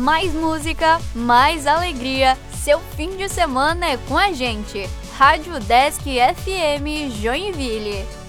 mais música, mais alegria. Seu fim de semana é com a gente. Rádio Desk FM Joinville.